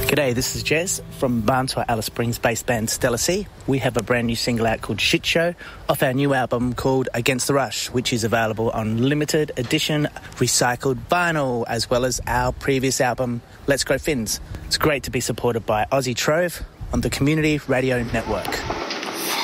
G'day, this is Jez from Barnswa Alice Springs-based band Stella Sea. We have a brand new single out called Shit Show off our new album called Against the Rush, which is available on limited edition recycled vinyl, as well as our previous album, Let's Grow Fins. It's great to be supported by Aussie Trove on the Community Radio Network.